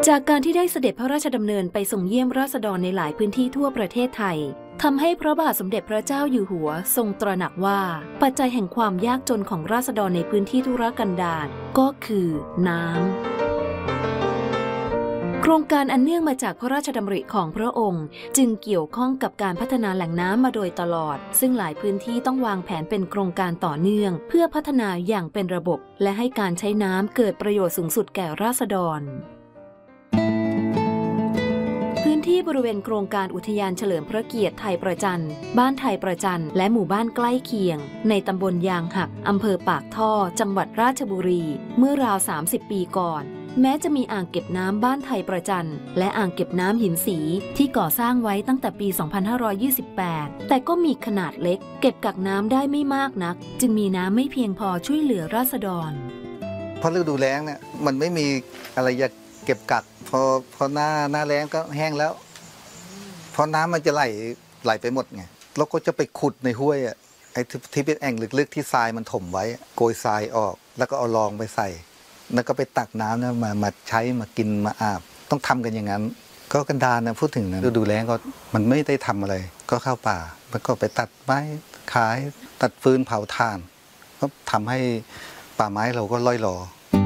จากการที่ได้เสด็จพระราชดำเนินไปทรงเยี่ยมราษฎรในหลายพื้นที่ทั่วประเทศไทยทำให้พระบาทสมเด็จพระเจ้าอยู่หัวทรงตระหนักว่าปัจจัยแห่งความยากจนของราษฎรในพื้นที่ทุรกันดารก็คือน้ำโครงการอันเนื่องมาจากพระราชดำริของพระองค์จึงเกี่ยวข้องกับการพัฒนาแหล่งน้ำมาโดยตลอดซึ่งหลายพื้นที่ต้องวางแผนเป็นโครงการต่อเนื่องเพื่อพัฒนาอย่างเป็นระบบและให้การใช้น้ำเกิดประโยชน์สูงสุดแก่ราษฎรพื้นที่บริเวณโครงการอุทยานเฉลิมพระเกียรติไทยประจันบ้านไทยประจันและหมู่บ้านใกล้เคียงในตำบลยางหักอำเภอปากท่อจังหวัดราชบุรีเมื่อราว30 ปีก่อนแม้จะมีอ่างเก็บน้ำบ้านไทยประจันและอ่างเก็บน้ำหินสีที่ก่อสร้างไว้ตั้งแต่ปี 2528 แต่ก็มีขนาดเล็กเก็บกักน้ำได้ไม่มากนักจึงมีน้ำไม่เพียงพอช่วยเหลือราษฎรเพราะฤดูแล้งเนี่ยมันไม่มีอะไรจะเก็บกักพอหน้าแล้งก็แห้งแล้วพอน้ำมันจะไหลไปหมดไงแล้วก็จะไปขุดในห้วยไอ้ที่เป็นแอ่งลึกๆที่ทรายมันถมไว้โกยทรายออกแล้วก็เอารองไปใส่แล้วก็ไปตักน้ำนะมาใช้มากินมาอาบต้องทำกันอย่างนั้นก็กันดารนะพูดถึงนะฤดูแล้งก็มันไม่ได้ทำอะไรก็เข้าป่าแล้วก็ไปตัดไม้ขายตัดฟืนเผาถ่านก็ทำให้ป่าไม้เราก็ล่อยหลอ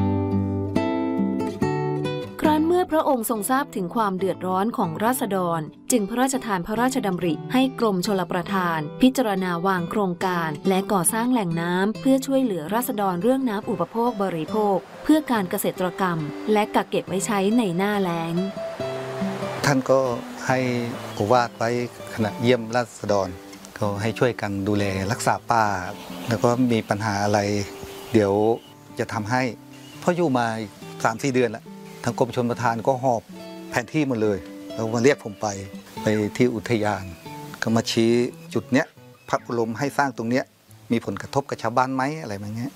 ครั้นเมื่อพระองค์ทรงทราบถึงความเดือดร้อนของราษฎรจึงพระราชทานพระราชดำริให้กรมชลประทานพิจารณาวางโครงการและก่อสร้างแหล่งน้ำเพื่อช่วยเหลือราษฎรเรื่องน้ำอุปโภคบริโภคเพื่อการเกษตรกรรมและกักเก็บไว้ใช้ในหน้าแล้งท่านก็ให้โอวาทไว้ขณะเยี่ยมราษฎรก็ให้ช่วยกันดูแลรักษาป่าแล้วก็มีปัญหาอะไรเดี๋ยวจะทำให้พออยู่มา 3-4 เดือนแล้วทางกรมชลประทานก็หอบแผนที่หมดเลยแล้วมาเรียกผมไปที่อุทยานก็มาชี้จุดเนี้ยพระบรมให้สร้างตรงเนี้ยมีผลกระทบกับชาวบ้านไหมอะไรแบบนี้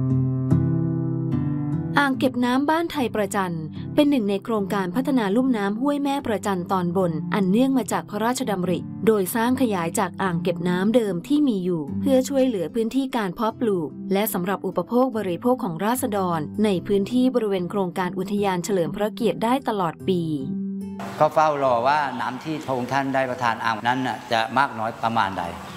อ่างเก็บน้ำบ้านไทยประจันเป็นหนึ่งในโครงการพัฒนาลุ่มน้ำห้วยแม่ประจันตอนบนอันเนื่องมาจากพระราชดำริโดยสร้างขยายจากอ่างเก็บน้ำเดิมที่มีอยู่เพื่อช่วยเหลือพื้นที่การเพาะปลูกและสำหรับอุปโภคบริโภคของราษฎรในพื้นที่บริเวณโครงการอุทยานเฉลิมพระเกียรติได้ตลอดปีก็เฝ้ารอว่าน้ำที่พระองค์ท่านได้ประทานอ่างนั้นจะมากน้อยประมาณใด